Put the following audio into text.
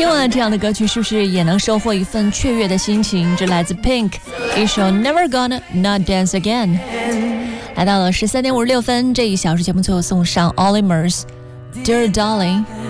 听完了这样的歌曲，是不是也能收获一份雀跃的心情？这来自 Pink 一首 Never Gonna Not Dance Again。 来到了13点56分，这一小时节目最后送上 Olimers Dear Darling。